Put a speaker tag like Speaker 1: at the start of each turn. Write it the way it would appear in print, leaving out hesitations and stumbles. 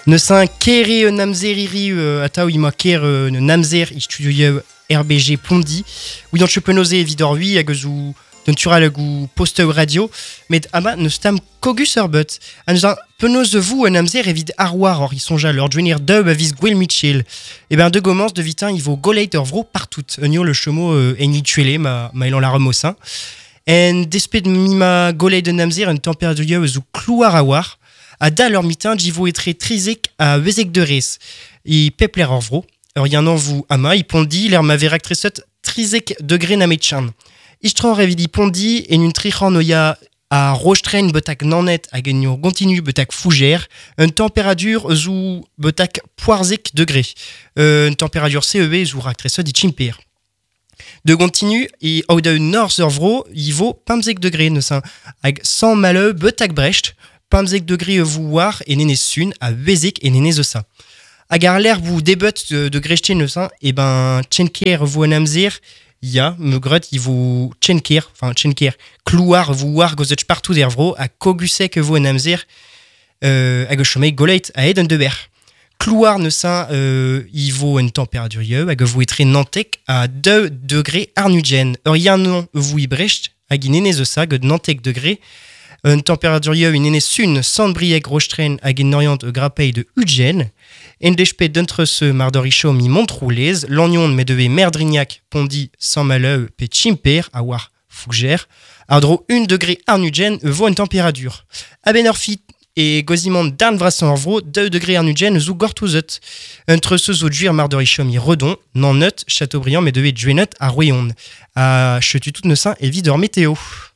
Speaker 1: Ne saint kere namzeriri atao ima ker namzer I studio RBG Pondi. Oui, on peut noser évidemment hag zo dentural hag poste radio, mais ama ne stam kogus urbut. An eus penaos de vous un namzer evit arwar or isonja leur joinir dub a vis Gwell Mitchell. Et ben de gomans de vitin il vaut goleit ur vro partout. Eunio le chemo eni tuele ma elan la remossin. En desped mima goleit de namzer un temperature zo clouar a war. A da leur mitin jivo etre trizek a vezek de res. I pepler ur vro. Ur yanan vous ama I pondi l'air ma verak tresot trizek degré na metchan. Istran revidi pondi en un trichan oia a rochtren betak nanet hag en ur continu betak fougère, un temperature zou betak poarzek degré. Un temperature CEB zou rak tresot I chimper. De continu, et au da un nord sur vro, il vaut pamzek degré, ne sein, hag 100 maleu betak brecht, pamzek degré vouar et néné sun à vezek et néné ça. Agar l'air vous début de grechte ne sein, et ben tchenker vous en amzer, ya me grut il vous tchenker, enfin tchenker, clouar vous war gozech partout d'ervro, à kogusek vous en amzer, hag chomei goleit à eden de ber. Clouar ne sein, il vaut une température hag vous etre nantek à 2 degrés arnugen. Rien non vous y brecht, hag néné ça, god nantek degré, une température une ene sun sans brieg rochtren hag en orient grappei de Ugen. En despet d'entre ce mardorichom mi montroulez, l'agnon me devait merdrignac pondi sans malheur pe chimper a war fougère, ardro 1 degré arnugen vaut une température. A benorfit et gozimant d'arn vrasan orvro 2 degrés arnugen zou gortouzet. Entre ce zo juir mardorichom i redon, nan neut, Châteaubriand me devait juenot a Rouéon. A chetu tout ne saint et videur météo.